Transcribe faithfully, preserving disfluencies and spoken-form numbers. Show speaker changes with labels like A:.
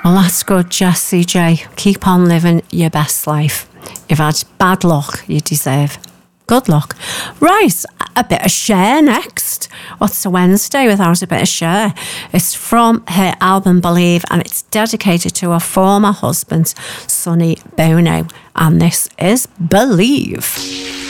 A: Well, that's good, Jessie J. Keep on living your best life. You've had bad luck, you deserve good luck. Right, a bit of Cher next. What's a Wednesday without a bit of Cher? It's from her album Believe, and it's dedicated to her former husband, Sonny Bono. And this is Believe.